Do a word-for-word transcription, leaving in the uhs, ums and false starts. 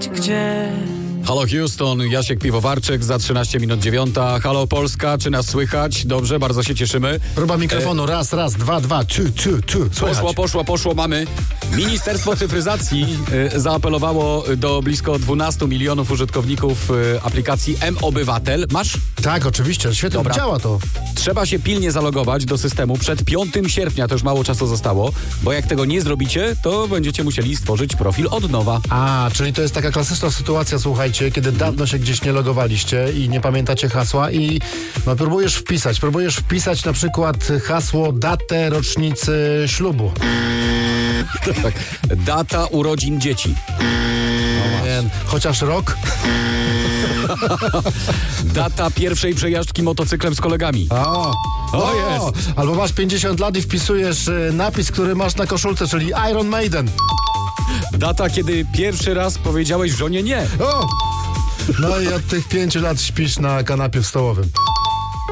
wiedzieć gdzie. Halo Houston, Jasiek Piwowarczyk, za trzynaście minut dziewiąta. Halo Polska, czy nas słychać? Dobrze, bardzo się cieszymy. Próba mikrofonu, raz, raz, dwa, dwa, tu, tu, tu. Słychać. Poszło, poszło, poszło, mamy. Ministerstwo Cyfryzacji y, zaapelowało do blisko dwunastu milionów użytkowników y, aplikacji M-Obywatel. Masz? Tak, oczywiście, świetnie Dobra. działa to. Trzeba się pilnie zalogować do systemu przed piątego sierpnia, to już mało czasu zostało, bo jak tego nie zrobicie, to będziecie musieli stworzyć profil od nowa. A, czyli to jest taka klasyczna sytuacja, słuchajcie, kiedy dawno się gdzieś nie logowaliście i nie pamiętacie hasła i no, próbujesz wpisać, próbujesz wpisać na przykład hasło, datę rocznicy ślubu. Tak. Data urodzin dzieci. Nie, chociaż rok. Data pierwszej przejażdżki motocyklem z kolegami. O, O, jest. Albo masz pięćdziesiąt lat i wpisujesz y, napis, który masz na koszulce, czyli Iron Maiden. Data, kiedy pierwszy raz powiedziałeś żonie nie. O! No i od tych pięciu lat śpisz na kanapie w stołowym.